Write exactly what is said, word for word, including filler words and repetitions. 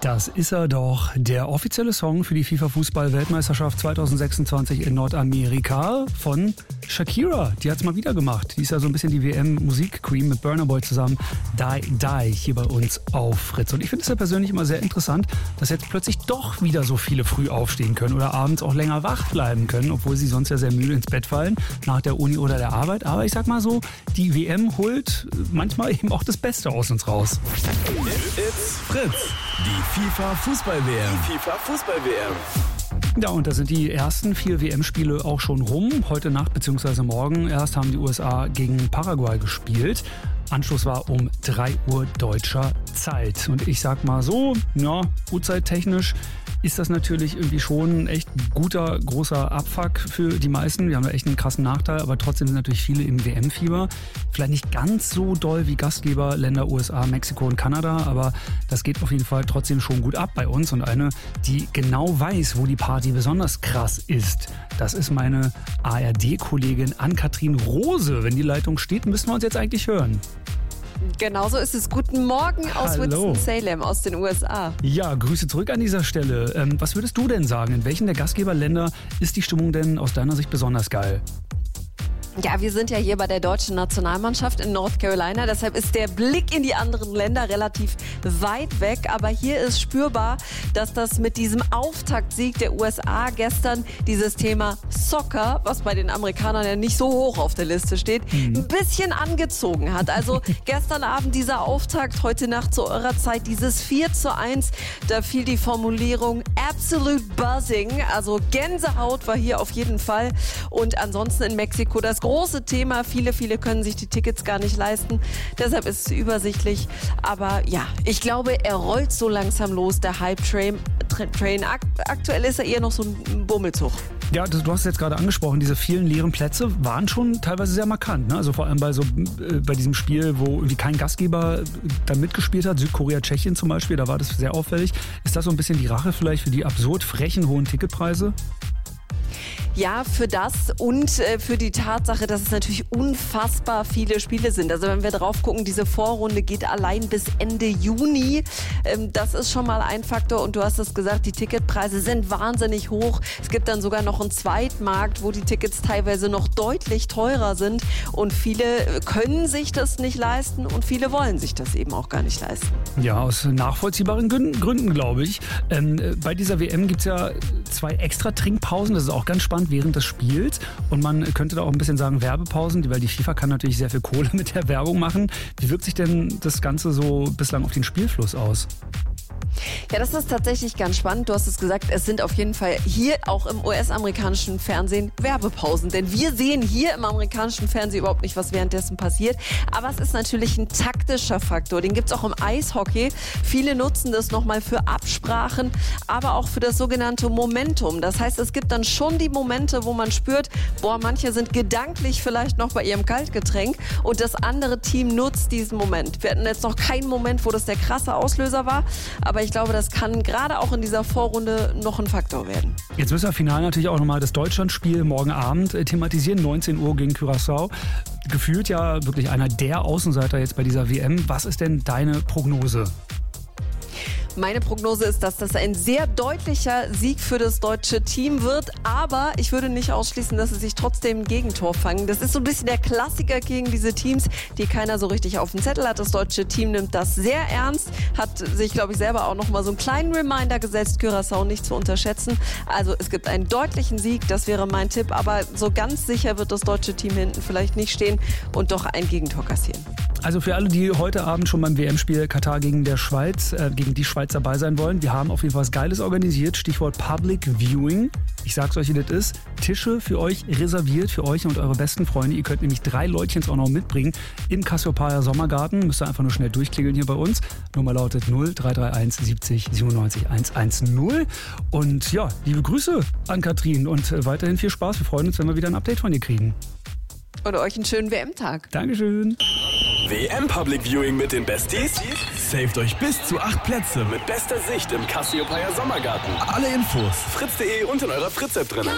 Das ist er doch, der offizielle Song für die FIFA-Fußball-Weltmeisterschaft zwanzig sechsundzwanzig in Nordamerika von Shakira. Die hat es mal wieder gemacht. Die ist ja so ein bisschen die W M-Musik-Queen mit Burna Boy zusammen. Die, die hier bei uns auf Fritz. Und ich finde es ja persönlich immer sehr interessant, dass jetzt plötzlich doch wieder so viele früh aufstehen können oder abends auch länger wach bleiben können, obwohl sie sonst ja sehr müde ins Bett fallen nach der Uni oder der Arbeit. Aber ich sag mal so, die W M holt manchmal eben auch das Beste aus uns raus. It's Fritz, die FIFA-Fußball-W M. Die FIFA-Fußball-W M. Ja, und da sind die ersten vier W M-Spiele auch schon rum. Heute Nacht bzw. morgen erst haben die U S A gegen Paraguay gespielt. Anschluss war um drei Uhr deutscher Zeit. Und ich sag mal so, ja, uhrzeittechnisch ist das natürlich irgendwie schon ein echt guter, großer Abfuck für die meisten. Wir haben da echt einen krassen Nachteil, aber trotzdem sind natürlich viele im W M-Fieber. Vielleicht nicht ganz so doll wie Gastgeberländer U S A, Mexiko und Kanada, aber das geht auf jeden Fall trotzdem schon gut ab bei uns. Und eine, die genau weiß, wo die Party besonders krass ist, das ist meine A R D-Kollegin Ann-Kathrin Rose. Wenn die Leitung steht, müssen wir uns jetzt eigentlich hören. Genau so ist es. Guten Morgen aus Hallo. Winston-Salem, aus den U S A. Ja, Grüße zurück an dieser Stelle. Ähm, was würdest du denn sagen? In welchen der Gastgeberländer ist die Stimmung denn aus deiner Sicht besonders geil? Ja, wir sind ja hier bei der deutschen Nationalmannschaft in North Carolina. Deshalb ist der Blick in die anderen Länder relativ weit weg. Aber hier ist spürbar, dass das mit diesem Auftaktsieg der U S A gestern dieses Thema Soccer, was bei den Amerikanern ja nicht so hoch auf der Liste steht, mhm. ein bisschen angezogen hat. Also gestern Abend dieser Auftakt, heute Nacht zu eurer Zeit dieses vier zu eins. Da fiel die Formulierung Absolute Buzzing. Also Gänsehaut war hier auf jeden Fall. Und ansonsten in Mexiko das große Thema. Viele, viele können sich die Tickets gar nicht leisten. Deshalb ist es übersichtlich. Aber ja, ich glaube, er rollt so langsam los, der Hype-Train. Train. Aktuell ist er eher noch so ein Bummelzug. Ja, du hast es jetzt gerade angesprochen, diese vielen leeren Plätze waren schon teilweise sehr markant. Ne? Also vor allem bei, so, äh, bei diesem Spiel, wo irgendwie kein Gastgeber da mitgespielt hat, Südkorea, Tschechien zum Beispiel, da war das sehr auffällig. Ist das so ein bisschen die Rache vielleicht für die absurd frechen hohen Ticketpreise? Ja, für das und äh, für die Tatsache, dass es natürlich unfassbar viele Spiele sind. Also wenn wir drauf gucken, diese Vorrunde geht allein bis Ende Juni. Ähm, das ist schon mal ein Faktor. Und du hast es gesagt, die Ticketpreise sind wahnsinnig hoch. Es gibt dann sogar noch einen Zweitmarkt, wo die Tickets teilweise noch deutlich teurer sind. Und viele können sich das nicht leisten und viele wollen sich das eben auch gar nicht leisten. Ja, aus nachvollziehbaren Gründen, glaube ich. Ähm, bei dieser W M gibt es ja zwei extra Trinkpausen. Das ist auch ganz spannend während des Spiels. Und man könnte da auch ein bisschen sagen Werbepausen, weil die FIFA kann natürlich sehr viel Kohle mit der Werbung machen. Wie wirkt sich denn das Ganze so bislang auf den Spielfluss aus? Ja, das ist tatsächlich ganz spannend. Du hast es gesagt, es sind auf jeden Fall hier auch im U S-amerikanischen Fernsehen Werbepausen. Denn wir sehen hier im amerikanischen Fernsehen überhaupt nicht, was währenddessen passiert. Aber es ist natürlich ein taktischer Faktor. Den gibt es auch im Eishockey. Viele nutzen das nochmal für Absprachen, aber auch für das sogenannte Momentum. Das heißt, es gibt dann schon die Momente, wo man spürt, boah, manche sind gedanklich vielleicht noch bei ihrem Kaltgetränk und das andere Team nutzt diesen Moment. Wir hatten jetzt noch keinen Moment, wo das der krasse Auslöser war, aber ich glaube, das kann gerade auch in dieser Vorrunde noch ein Faktor werden. Jetzt müssen wir final natürlich auch nochmal das Deutschlandspiel morgen Abend äh, thematisieren, neunzehn Uhr gegen Curaçao. Gefühlt ja wirklich einer der Außenseiter jetzt bei dieser W M. Was ist denn deine Prognose? Meine Prognose ist, dass das ein sehr deutlicher Sieg für das deutsche Team wird. Aber ich würde nicht ausschließen, dass sie sich trotzdem ein Gegentor fangen. Das ist so ein bisschen der Klassiker gegen diese Teams, die keiner so richtig auf dem Zettel hat. Das deutsche Team nimmt das sehr ernst, hat sich, glaube ich, selber auch noch mal so einen kleinen Reminder gesetzt, Curaçao nicht zu unterschätzen. Also es gibt einen deutlichen Sieg, das wäre mein Tipp. Aber so ganz sicher wird das deutsche Team hinten vielleicht nicht stehen und doch ein Gegentor kassieren. Also für alle, die heute Abend schon beim W M-Spiel Katar gegen der Schweiz, äh, gegen die Schweiz dabei sein wollen, wir haben auf jeden Fall was Geiles organisiert. Stichwort Public Viewing. Ich sag's euch, wie das ist. Tische für euch reserviert, für euch und eure besten Freunde. Ihr könnt nämlich drei Leutchens auch noch mitbringen im Cassiopeia Sommergarten. Müsst ihr einfach nur schnell durchklingeln hier bei uns. Nummer lautet null drei drei eins siebzig siebenundneunzig hundertzehn. Und ja, liebe Grüße an Katrin und äh, weiterhin viel Spaß. Wir freuen uns, wenn wir wieder ein Update von dir kriegen. Und euch einen schönen W M-Tag. Dankeschön. W M Public Viewing mit den Besties? Saved euch bis zu acht Plätze mit bester Sicht im Cassiopeia Sommergarten. Alle Infos fritz punkt de und in eurer Fritz-App drin.